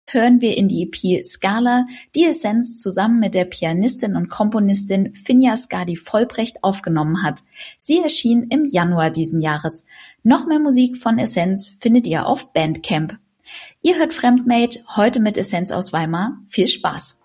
hören wir in die EP Scala, die Essenz zusammen mit der Pianistin und Komponistin Finja Skadi-Vollbrecht aufgenommen hat. Sie erschien im Januar diesen Jahres. Noch mehr Musik von Essenz findet ihr auf Bandcamp. Ihr hört Fremdmade, heute mit Essenz aus Weimar. Viel Spaß!